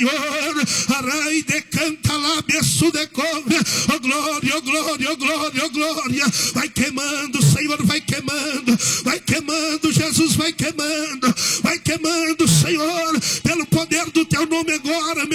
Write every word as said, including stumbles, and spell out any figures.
Senhor. Arai decanta lá, beço de cobra. Oh glória, oh glória, oh glória, oh glória. Vai queimando, Senhor, vai queimando. Vai queimando, Jesus, vai queimando. Vai queimando, Senhor, pelo poder do teu nome agora, meu